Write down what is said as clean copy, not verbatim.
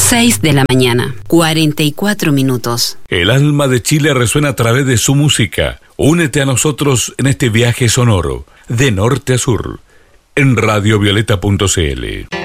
6 de la mañana, 44 minutos. El alma de Chile resuena a través de su música. Únete a nosotros en este viaje sonoro, de norte a sur, en radiovioleta.cl.